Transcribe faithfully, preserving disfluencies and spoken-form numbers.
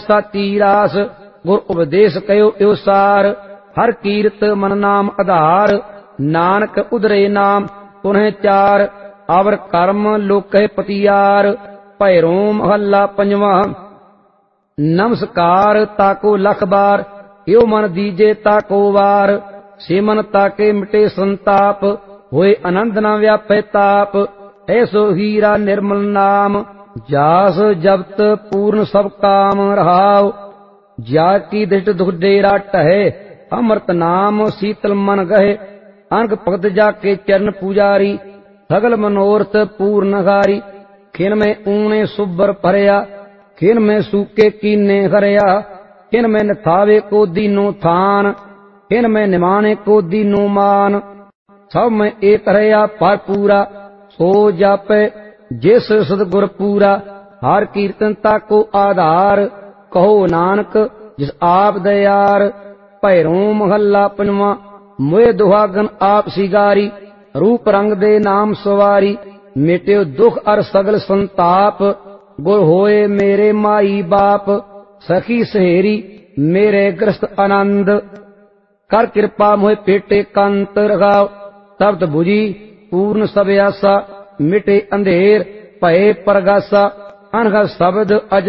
साची रास गुर उपदेश कयो यो सार। हर कीरत मन नाम आधार नानक उदरे नाम पुनः चार। आवर कर्म लोकै पतियार भैरो महला पंजवा। नमस्कार ताको लख बार यो मन दीजे ताको वार। से मन ताके मिटे संताप होए आनंद न व्यापे ताप। ऐसो हीरा निर्मल नाम जास जपत पूर्ण सब काम रहाव। जाकी दृष्ट दुख डेरा टहे अमृत नाम शीतल मन गहे। अनक भगत जाके चरण पुजारी सगल मनोरथ पूर्ण गारी। खिन में ऊने सुबर भरया खिन में सूके कीने हरया। खिन में नथावे को दीनो थान खिन में निमाने को दीनो मान। सब में एक रया पर पूरा सो जापे जिस सदगुर पूरा। हर कीर्तनता को आधार कहो नानक जिस आप दयार। भैरो महला पंजवा। मोए दुहागन आप सिगारी रूप रंग दे नाम सवारी। मिट्यो दुख अर सगल संताप गुर होए मेरे माई बाप। सखी सहेरी मेरे ग्रस्त आनंद कर कृपा मोहे पेटे कंत रखाओ। तप्त भुजी पूर्ण सब आसा मिटे अंधेर भये परगासा। अनघ शब्द अज